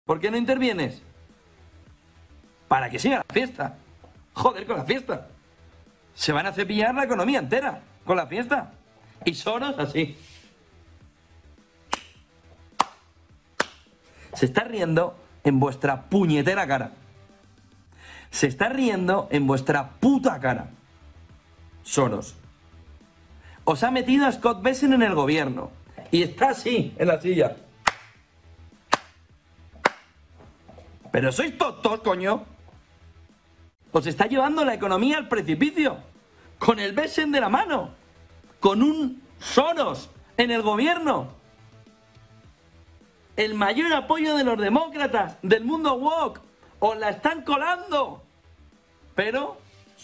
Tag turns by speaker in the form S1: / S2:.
S1: ¿Por qué no intervienes? Para que siga la fiesta. Joder, con la fiesta. Se van a cepillar la economía entera con la fiesta. Y Soros así. Se está riendo en vuestra puñetera cara. Se está riendo en vuestra puta cara. Soros. Os ha metido a Scott Bessent en el gobierno. Y está así, en la silla. Pero sois tontos, coño. Os está llevando la economía al precipicio. Con el Bessent de la mano. Con un Soros en el gobierno. El mayor apoyo de los demócratas, del mundo woke. Os la están colando. Pero